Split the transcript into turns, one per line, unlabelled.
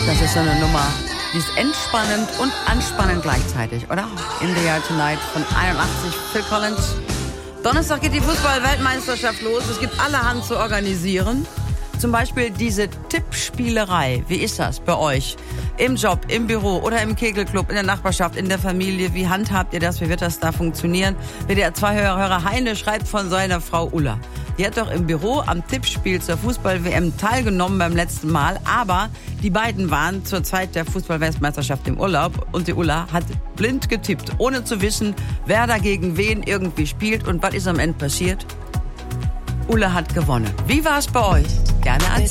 Das ist so eine Nummer, die ist entspannend und anspannend gleichzeitig, oder? In the Air Tonight von 81, Phil Collins. Donnerstag geht die Fußball-Weltmeisterschaft los. Es gibt allerhand zu organisieren. Zum Beispiel diese Tippspielerei. Wie ist das bei euch? Im Job, im Büro oder im Kegelclub, in der Nachbarschaft, in der Familie. Wie handhabt ihr das? Wie wird das da funktionieren? WDR 2-Hörer Heine schreibt von seiner Frau Ulla. Die hat doch im Büro am Tippspiel zur Fußball-WM teilgenommen beim letzten Mal. Aber die beiden waren zur Zeit der Fußball-Weltmeisterschaft im Urlaub. Und die Ulla hat blind getippt, ohne zu wissen, wer da gegen wen irgendwie spielt. Und was ist am Ende passiert? Ulla hat gewonnen. Wie war es bei euch? Gerne erzählen.